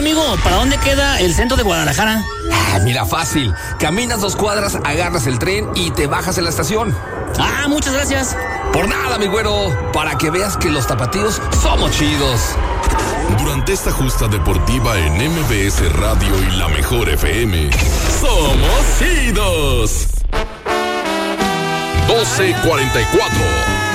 amigo, ¿para dónde queda el centro de Guadalajara? Mira, fácil. Caminas 2 cuadras, agarras el tren y te bajas en la estación. Muchas gracias. Por nada, mi güero. Para que veas que los tapatíos somos chidos. Durante esta justa deportiva en MBS Radio y La Mejor FM, somos chidos. 12:44.